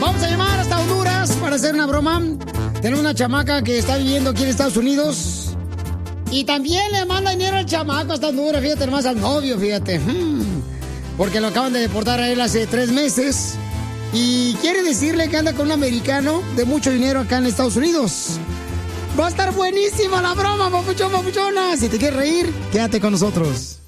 Vamos a llamar hasta Honduras para hacer una broma. Tenemos una chamaca que está viviendo aquí en Estados Unidos. Y también le manda dinero al chamaco hasta Honduras, fíjate, nomás al novio, fíjate. Porque lo acaban de deportar a él hace 3 meses. Y quiere decirle que anda con un americano de mucho dinero acá en Estados Unidos. Va a estar buenísima la broma, papuchón, papuchona. Si te quieres reír, quédate con nosotros.